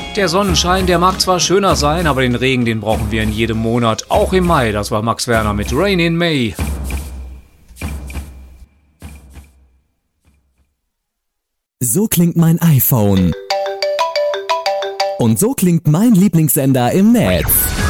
Der Sonnenschein, der mag zwar schöner sein, aber den Regen, den brauchen wir in jedem Monat. Auch im Mai, das war Max Werner mit Rain in May. So klingt mein iPhone. Und so klingt mein Lieblingssender im Netz.